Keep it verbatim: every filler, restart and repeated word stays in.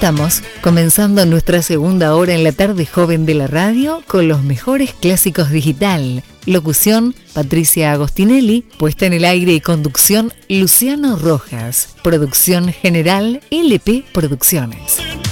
estamos, comenzando nuestra segunda hora en la tarde joven de la radio con los mejores clásicos digital. Locución, Patricia Agostinelli. Puesta en el aire y conducción, Luciano Rojas. Producción general, L P Producciones.